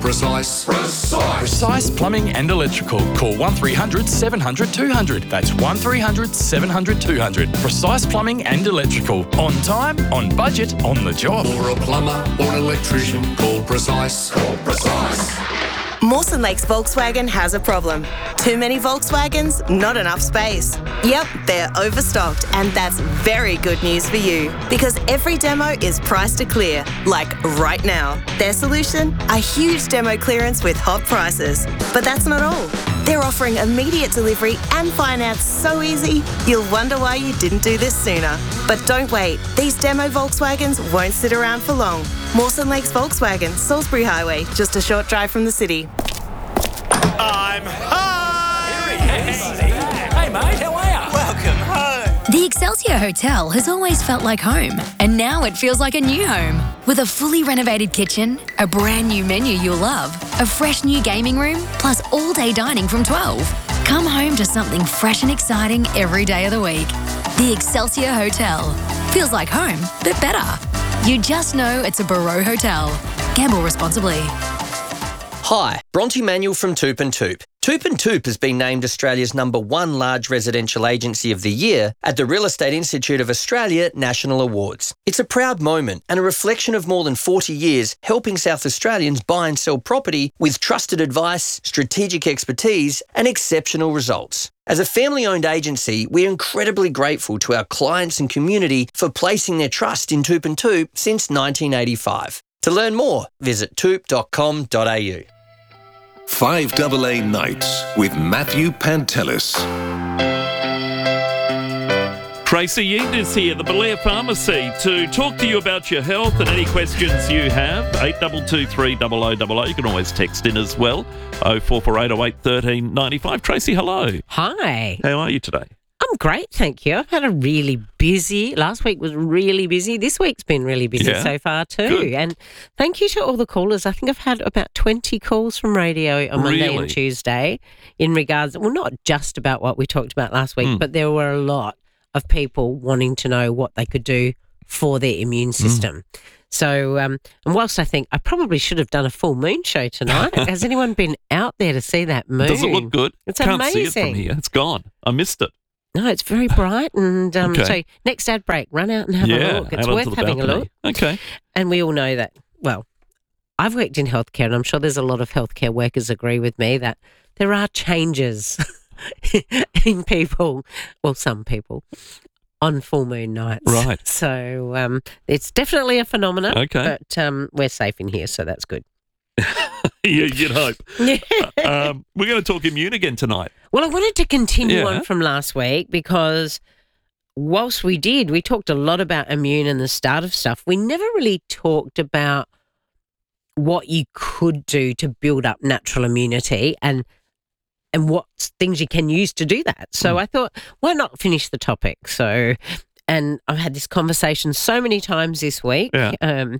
Precise. Precise Plumbing and Electrical. Call 1300 700 200. That's 1300 700 200. Precise Plumbing and Electrical. On time, on budget, on the job. For a plumber or an electrician, call Precise. Call Precise. Mawson Lakes Volkswagen has a problem. Too many Volkswagens, not enough space. Yep, they're overstocked, and that's very good news for you because every demo is priced to clear, like right now. Their solution? A huge demo clearance with hot prices. But that's not all. They're offering immediate delivery and finance so easy, you'll wonder why you didn't do this sooner. But don't wait. These demo Volkswagens won't sit around for long. Mawson Lakes Volkswagen, Salisbury Highway, just a short drive from the city. I'm home! Hey mate, how are you? Welcome home! The Excelsior Hotel has always felt like home, and now it feels like a new home. With a fully renovated kitchen, a brand new menu you'll love, a fresh new gaming room, plus all-day dining from 12. Come home to something fresh and exciting every day of the week. The Excelsior Hotel. Feels like home, but better. You just know it's a Barreau Hotel. Gamble responsibly. Hi, Bronte Manuel from Toop and Toop. Toop and Toop has been named Australia's #1 large residential agency of the year at the Real Estate Institute of Australia National Awards. It's a proud moment and a reflection of more than 40 years helping South Australians buy and sell property with trusted advice, strategic expertise and exceptional results. As a family-owned agency, we're incredibly grateful to our clients and community for placing their trust in Toop and Toop since 1985. To learn more, visit toop.com.au. 5AA Nights with Matthew Pantelis. Tracy Yeaton is here at the Belair Pharmacy to talk to you about your health and any questions you have. 8223 0000. You can always text in as well. 0448 08 13 95. Tracy, hello. Hi. How are you today? I'm great, thank you. I've had a really busy, last week was really busy. This week's been really busy so far too. Good. And thank you to all the callers. I think I've had about 20 calls from radio on Monday and Tuesday in regards, well, not just about what we talked about last week, but there were a lot of people wanting to know what they could do for their immune system. So, and whilst I think I probably should have done a full moon show tonight, has anyone been out there to see that moon? Does it look good? It's Can't amazing. see it from here. It's gone. I missed it. No, it's very bright, and so next ad break, run out and have a look. It's worth having a look. Okay. And we all know that, well, I've worked in healthcare, and I'm sure there's a lot of healthcare workers agree with me that there are changes in people, well, some people, on full moon nights. Right. So it's definitely a phenomenon. Okay. But we're safe in here, so that's good. You'd hope. Yeah. We're going to talk immune again tonight. Well, I wanted to continue on from last week because whilst we talked a lot about immune and the start of stuff, we never really talked about what you could do to build up natural immunity and what things you can use to do that. So I thought, why not finish the topic? So, and I've had this conversation so many times this week. Yeah.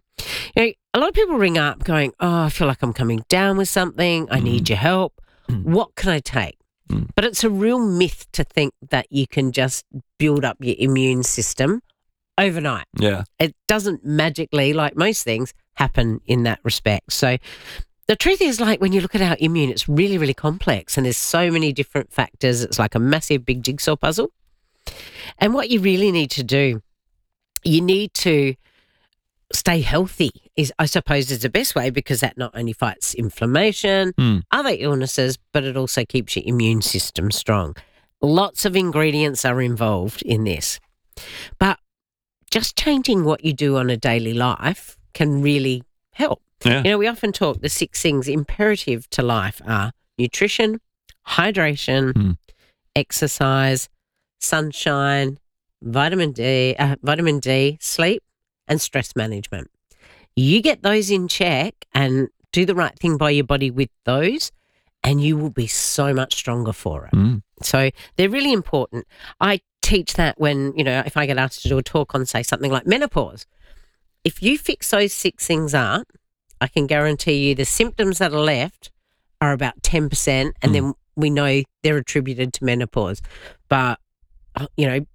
A lot of people ring up going, I feel like I'm coming down with something. I need your help. What can I take? But it's a real myth to think that you can just build up your immune system overnight. Yeah. It doesn't magically, like most things, happen in that respect. So the truth is, like, when you look at our immune, it's really, really complex and there's so many different factors. It's like a massive big jigsaw puzzle. And what you really need to do, you need to stay healthy I suppose is the best way, because that not only fights inflammation, other illnesses, but it also keeps your immune system strong. Lots of ingredients are involved in this. But just changing what you do on a daily life can really help. Yeah. We often talk the 6 things imperative to life are nutrition, hydration, exercise, sunshine, vitamin D, sleep, and stress management. You get those in check and do the right thing by your body with those, and you will be so much stronger for it. So they're really important. I teach that when, if I get asked to do a talk on, say, something like menopause. If you fix those 6 things up, I can guarantee you the symptoms that are left are about 10%, and then we know they're attributed to menopause. But, being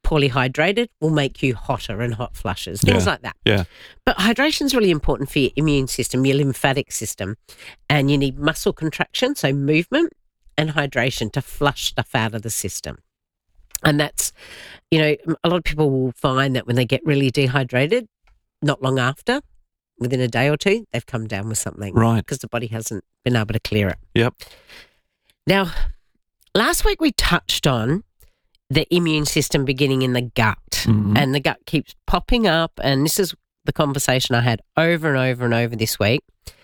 poorly hydrated will make you hotter and hot flushes, things like that. Yeah. But hydration is really important for your immune system, your lymphatic system, and you need muscle contraction, so movement and hydration to flush stuff out of the system. And that's, a lot of people will find that when they get really dehydrated, not long after, within a day or two, they've come down with something. Right. Because the body hasn't been able to clear it. Yep. Now, last week we touched on the immune system beginning in the gut, and the gut keeps popping up, and this is the conversation I had over and over and over this week.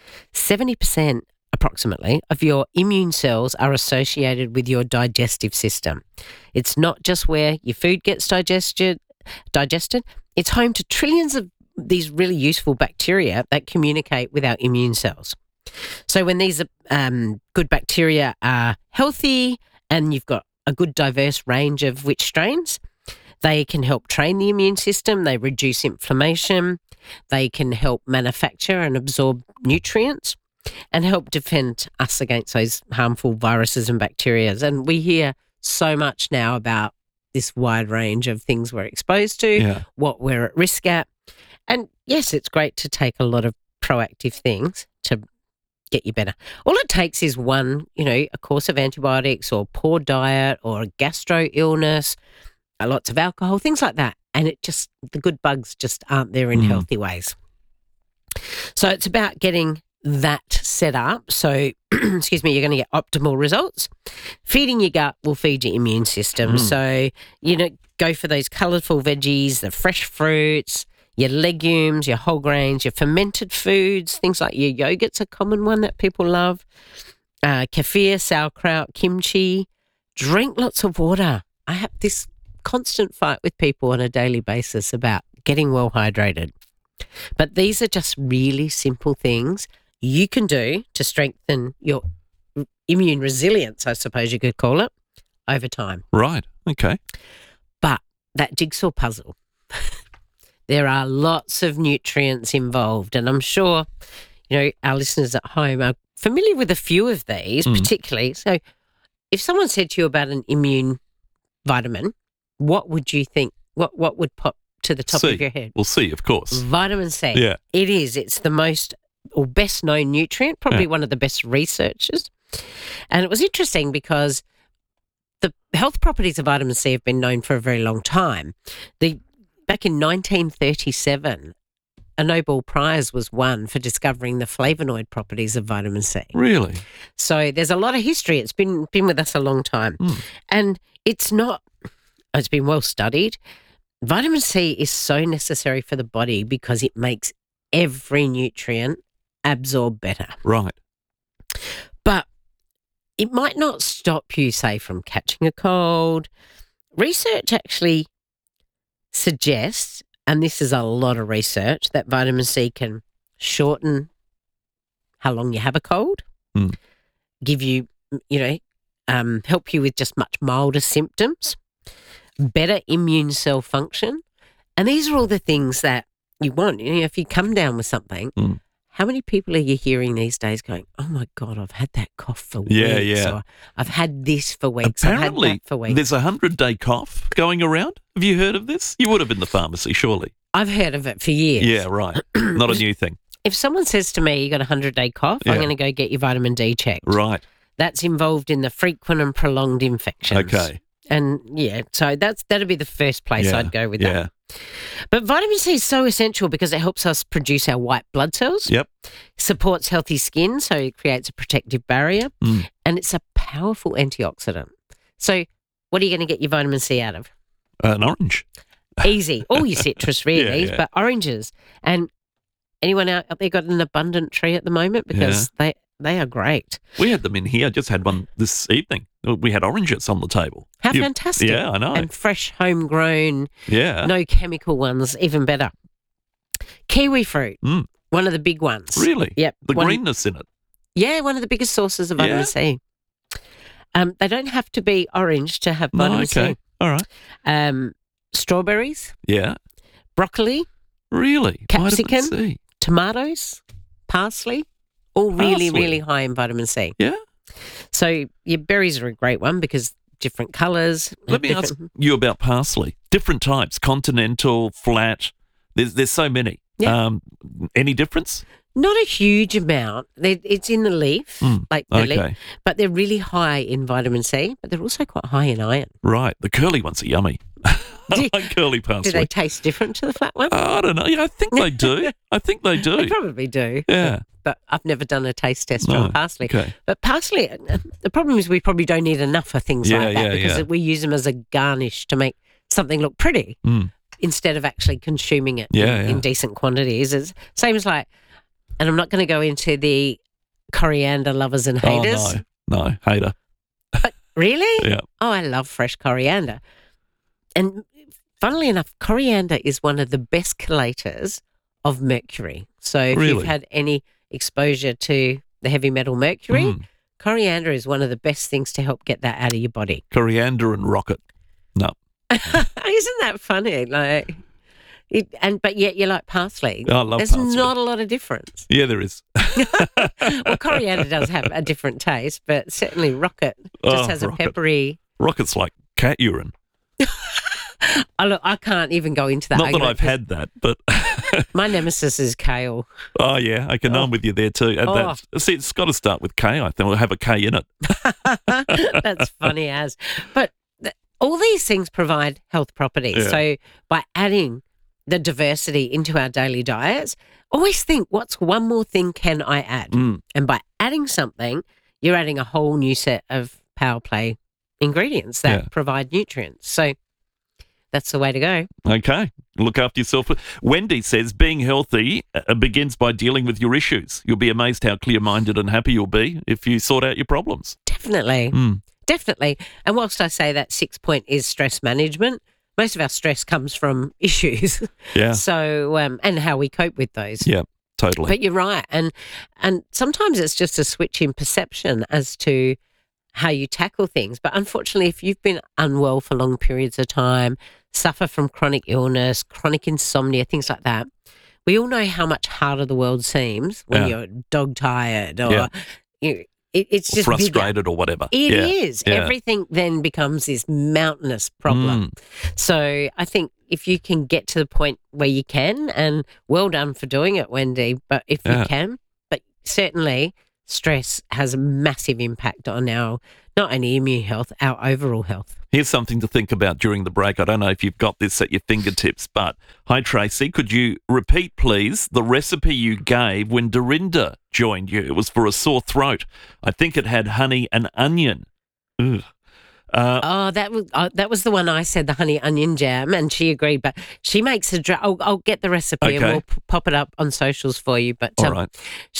70% approximately of your immune cells are associated with your digestive system. It's not just where your food gets digested. It's home to trillions of these really useful bacteria that communicate with our immune cells. So when these good bacteria are healthy and you've got a good diverse range of which strains, they can help train the immune system, they reduce inflammation, they can help manufacture and absorb nutrients and help defend us against those harmful viruses and bacteria. And we hear so much now about this wide range of things we're exposed to, what we're at risk at. And yes, it's great to take a lot of proactive things to get you better. All it takes is one, a course of antibiotics or poor diet or a gastro illness, lots of alcohol, things like that. And the good bugs just aren't there in healthy ways. So it's about getting that set up. So, excuse me, you're going to get optimal results. Feeding your gut will feed your immune system. So, go for those colourful veggies, the fresh fruits, your legumes, your whole grains, your fermented foods, things like your yogurt's a common one that people love. Kefir, sauerkraut, kimchi. Drink lots of water. I have this constant fight with people on a daily basis about getting well hydrated. But these are just really simple things you can do to strengthen your immune resilience, I suppose you could call it, over time. Right. Okay. But that jigsaw puzzle, there are lots of nutrients involved, and I'm sure, our listeners at home are familiar with a few of these, particularly. So if someone said to you about an immune vitamin, what would you think? What would pop to the top of your head? Well, C, of course. Vitamin C. Yeah. It is. It's the most or best known nutrient, probably one of the best researchers. And it was interesting because the health properties of vitamin C have been known for a very long time. Back in 1937, a Nobel Prize was won for discovering the flavonoid properties of vitamin C. Really? So there's a lot of history. It's been with us a long time. And it's been well studied. Vitamin C is so necessary for the body because it makes every nutrient absorb better. Right. But it might not stop you, say, from catching a cold. Research actually suggests, and this is a lot of research, that vitamin C can shorten how long you have a cold, give you, help you with just much milder symptoms, better immune cell function. And these are all the things that you want. If you come down with something, how many people are you hearing these days going, oh, my God, I've had that cough for weeks. Yeah. Or I've had this for weeks. Apparently, I've had that for weeks. there's a 100-day cough going around. Have you heard of this? You would have in the pharmacy, surely. I've heard of it for years. Yeah, right. Not a new thing. If someone says to me, you got a 100-day cough, I'm going to go get your vitamin D checked. Right. That's involved in the frequent and prolonged infections. Okay. And, so that'd be the first place I'd go with that. But vitamin C is so essential because it helps us produce our white blood cells. Yep. Supports healthy skin, so it creates a protective barrier. And it's a powerful antioxidant. So what are you going to get your vitamin C out of? An orange. Easy. All your citrus, really, Yeah. but oranges. And anyone out there got an abundant tree at the moment? Because they are great. We had them in here. I just had one this evening. We had oranges on the table. How fantastic. Yeah, I know. And fresh, homegrown, Yeah. no chemical ones, even better. Kiwi fruit, one of the big ones. Really? Yep. The greenness in it. Yeah, one of the biggest sources of vitamin C. They don't have to be orange to have vitamin C. All right. Strawberries. Yeah. Broccoli. Really? Capsicum. Vitamin C. Tomatoes. Parsley. All really, really high in vitamin C. Yeah. So your berries are a great one because different colours. Let me ask you about parsley. Different types, continental, flat. There's so many. Yeah. Any difference? Not a huge amount. It's in the leaf, leaf, but they're really high in vitamin C, but they're also quite high in iron. Right. The curly ones are yummy. I like curly parsley. Do they taste different to the flat one? I don't know. Yeah, I think they do. They probably do. Yeah. But I've never done a taste test on parsley. Okay. But parsley, the problem is we probably don't need enough for things like that because we use them as a garnish to make something look pretty instead of actually consuming it in decent quantities. It's same as like, and I'm not going to go into the coriander lovers and haters. Oh, no, hater. But really? Yeah. Oh, I love fresh coriander. And funnily enough, coriander is one of the best chelators of mercury. So if you've had any exposure to the heavy metal mercury, coriander is one of the best things to help get that out of your body. Coriander and rocket. No. Isn't that funny? But yet you like parsley. I love There's parsley. not a lot of difference. Yeah, there is. Well, coriander does have a different taste, but certainly rocket just has rocket. a peppery. Rocket's like cat urine. Look, I can't even go into that. Not that I've had that, but my nemesis is kale. Oh yeah, I can. I'm with you there too. And see, it's got to start with K. I think we'll have a K in it. That's funny as. But all these things provide health properties. Yeah. So by adding the diversity into our daily diets, always think, what's one more thing can I add? And by adding something, you're adding a whole new set of power play ingredients that provide nutrients. So that's the way to go. Okay. Look after yourself. Wendy says being healthy begins by dealing with your issues. You'll be amazed how clear-minded and happy you'll be if you sort out your problems. Definitely. Definitely. And whilst I say that 6 point is stress management, most of our stress comes from issues. Yeah. So, and how we cope with those. Yeah, totally. But you're right. And sometimes it's just a switch in perception as to how you tackle things. But unfortunately, if you've been unwell for long periods of time, suffer from chronic illness, chronic insomnia, things like that, we all know how much harder the world seems when you're dog-tired or it's just frustrated bigger. or whatever. It is. Yeah. Everything then becomes this mountainous problem. So I think if you can get to the point where you can, and well done for doing it, Wendy, but if you can, but certainly stress has a massive impact on our, not only immune health, our overall health. Here's something to think about during the break. I don't know if you've got this at your fingertips, but hi, Tracy, could you repeat, please, the recipe you gave when Dorinda joined you? It was for a sore throat. I think it had honey and onion. Ugh. That was the one I said, the honey onion jam, and she agreed. But she makes a I'll get the recipe and we'll pop it up on socials for you. But all right.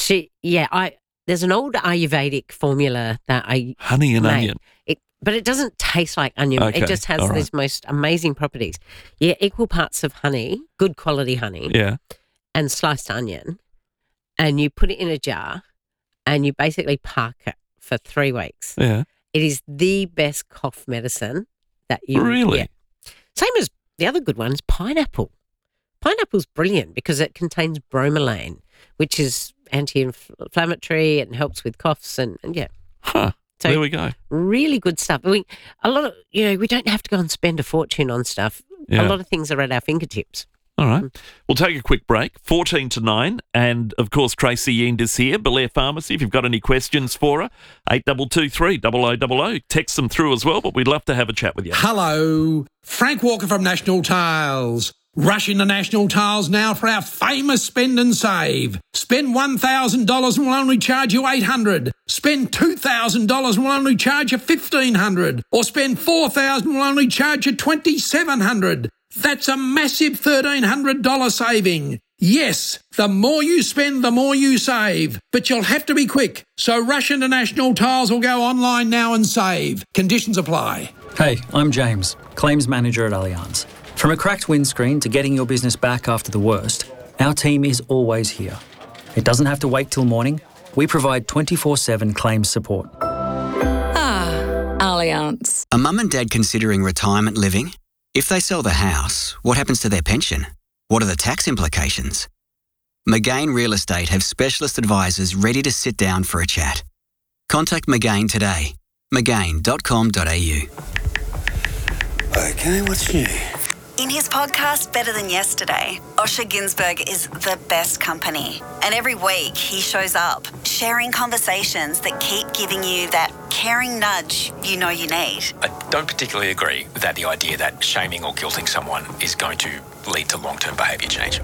There's an old Ayurvedic formula that I honey and onion. But it doesn't taste like onion. Okay. It just has these most amazing properties. Yeah, equal parts of honey, good quality honey, and sliced onion, and you put it in a jar, and you basically park it for 3 weeks. Yeah. It is the best cough medicine that you really. Yeah. Same as the other good ones, pineapple. Pineapple's brilliant because it contains bromelain, which is anti-inflammatory and helps with coughs and yeah. Huh. So there we go. Really good stuff. We don't have to go and spend a fortune on stuff. Yeah. A lot of things are at our fingertips. All right. We'll take a quick break, 14 to 9. And, of course, Tracy Yend is here, Belair Pharmacy. If you've got any questions for her, 8223 0000. Text them through as well, but we'd love to have a chat with you. Hello. Frank Walker from National Tiles. Rush into National Tiles now for our famous spend and save. Spend $1,000 and we'll only charge you $800. Spend $2,000 and we'll only charge you $1,500. Or spend $4,000 and we'll only charge you $2,700. That's a massive $1,300 saving. Yes, the more you spend, the more you save. But you'll have to be quick. So rush into National Tiles or go online now and save. Conditions apply. Hey, I'm James, Claims Manager at Allianz. From a cracked windscreen to getting your business back after the worst, our team is always here. It doesn't have to wait till morning. We provide 24/7 claims support. Allianz. A mum and dad considering retirement living? If they sell the house, what happens to their pension? What are the tax implications? McGain Real Estate have specialist advisors ready to sit down for a chat. Contact McGain today. Magain.com.au. Okay, what's new? In his podcast, Better Than Yesterday, Osher Günsberg is the best company. And every week he shows up, sharing conversations that keep giving you that caring nudge you know you need. I don't particularly agree with the idea that shaming or guilting someone is going to lead to long-term behaviour change.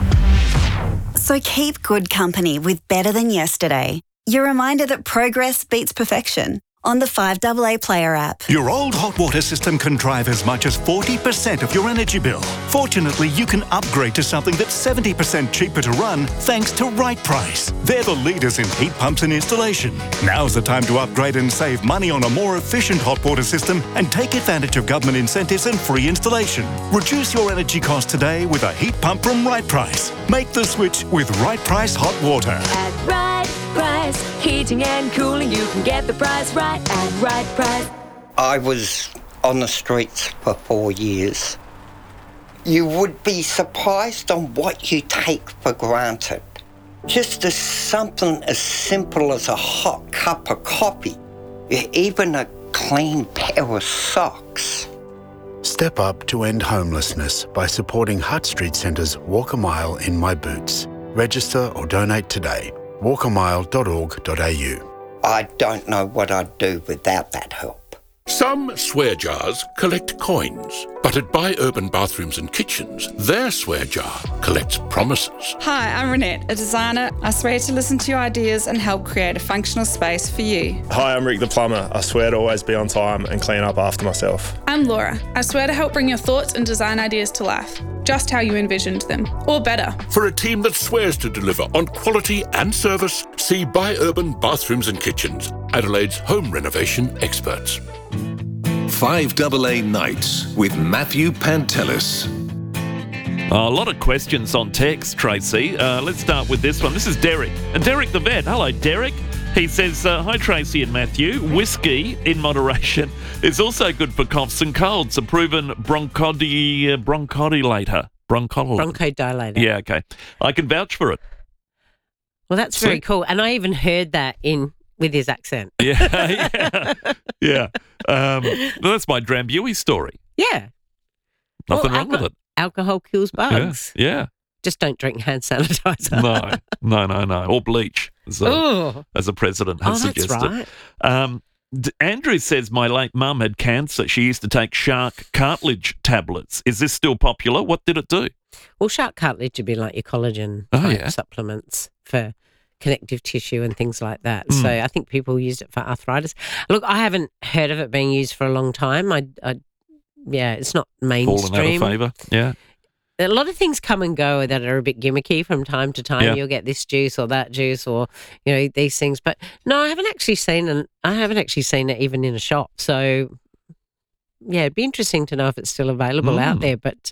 So keep good company with Better Than Yesterday. Your reminder that progress beats perfection on the 5AA Player app. Your old hot water system can drive as much as 40% of your energy bill. Fortunately, you can upgrade to something that's 70% cheaper to run thanks to Right Price. They're the leaders in heat pumps and installation. Now's the time to upgrade and save money on a more efficient hot water system and take advantage of government incentives and free installation. Reduce your energy costs today with a heat pump from Right Price. Make the switch with Right Price Hot Water. At Right Price, heating and cooling, you can get the price right at Right Price. I was on the streets for 4 years. You would be surprised on what you take for granted. Just as something as simple as a hot cup of coffee, even a clean pair of socks. Step up to end homelessness by supporting Hutt Street Centre's Walk a Mile in My Boots. Register or donate today. walkamile.org.au. I don't know what I'd do without that help. Some swear jars collect coins, but at Buy Urban Bathrooms and Kitchens, their swear jar collects promises. Hi, I'm Renette, a designer. I swear to listen to your ideas and help create a functional space for you. Hi, I'm Rick the plumber. I swear to always be on time and clean up after myself. I'm Laura. I swear to help bring your thoughts and design ideas to life, just how you envisioned them, or better. For a team that swears to deliver on quality and service, see Buy Urban Bathrooms and Kitchens, Adelaide's home renovation experts. 5AA Nights with Matthew Pantelis. A lot of questions on text, Tracy. Let's start with this one. This is Derek. And Derek the vet. Hello, Derek. He says, hi, Tracy and Matthew. Whiskey, in moderation, is also good for coughs and colds. A proven bronchodilator. Bronchodilator. Yeah, okay. I can vouch for it. Well, that's very cool. And I even heard that with his accent. Yeah. Well, that's my Drambuie story. Yeah. Nothing wrong with it. Alcohol kills bugs. Yeah. Just don't drink hand sanitizer. No. Or bleach, as the president has suggested. That's right. Andrew says my late mum had cancer. She used to take shark cartilage tablets. Is this still popular? What did it do? Well, shark cartilage would be like your collagen supplements for connective tissue and things like that. So I think people used it for arthritis. Look, I haven't heard of it being used for a long time. It's not mainstream. Fallen out of favour, yeah. A lot of things come and go that are a bit gimmicky from time to time. Yeah. You'll get this juice or that juice or, these things. But no, I haven't actually seen it even in a shop. So, yeah, it'd be interesting to know if it's still available out there. But